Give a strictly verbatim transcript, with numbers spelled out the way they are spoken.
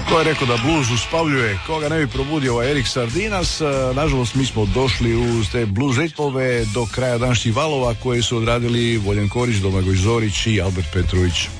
Ko je rekao da blues uspavljuje, koga ne bi probudio ovaj Erik Sardinas. Nažalost, mi smo došli uz te blues ritmove do kraja današnjih valova koje su odradili Voljen Korić, Domagoj Zorić i Albert Petrović.